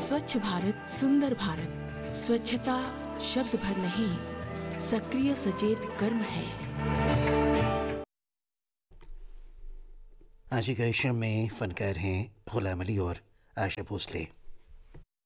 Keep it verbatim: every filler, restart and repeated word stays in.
स्वच्छ भारत सुंदर भारत। स्वच्छता शब्द भर नहीं, सक्रिय सचेत कर्म है। आज के कार्यक्रम में फनकार हैं गुलाम अली और आशा भोसले।